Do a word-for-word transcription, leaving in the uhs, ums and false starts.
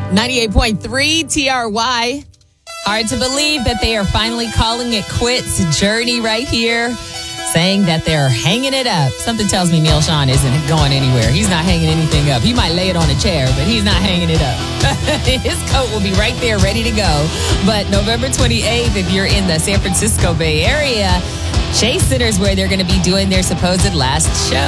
ninety-eight point three T R Y. Hard to believe that they are finally calling it quits. Journey right here, saying that they're hanging it up. Something tells me Neil Sean isn't going anywhere. He's not hanging anything up. He might lay it on a chair, but he's not hanging it up. His coat will be right there ready to go. But November twenty-eighth, if you're in the San Francisco Bay Area, Chase Center is where they're going to be doing their supposed last show.